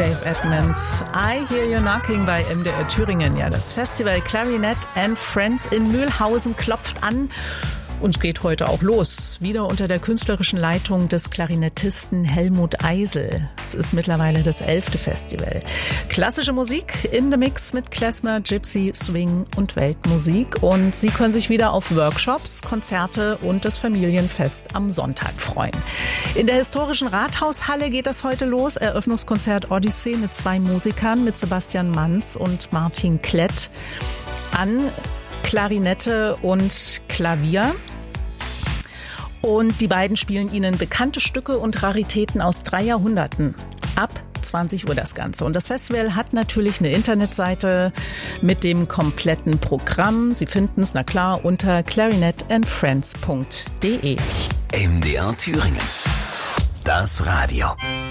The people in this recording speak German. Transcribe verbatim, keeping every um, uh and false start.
Dave Edmonds. I Hear You Knocking bei M D R Thüringen. Ja, das Festival Clarinet and Friends in Mühlhausen klopft an. Und geht heute auch los, wieder unter der künstlerischen Leitung des Klarinettisten Helmut Eisel. Es ist mittlerweile das elfte Festival. Klassische Musik in the Mix mit Klezmer, Gypsy, Swing und Weltmusik. Und Sie können sich wieder auf Workshops, Konzerte und das Familienfest am Sonntag freuen. In der historischen Rathaushalle geht das heute los. Eröffnungskonzert Odyssee mit zwei Musikern, mit Sebastian Manz und Martin Klett an Klarinette und Klavier. Und die beiden spielen Ihnen bekannte Stücke und Raritäten aus drei Jahrhunderten. Ab zwanzig Uhr das Ganze. Und das Festival hat natürlich eine Internetseite mit dem kompletten Programm. Sie finden es, na klar, unter clarinet and friends punkt de. M D R Thüringen. Das Radio.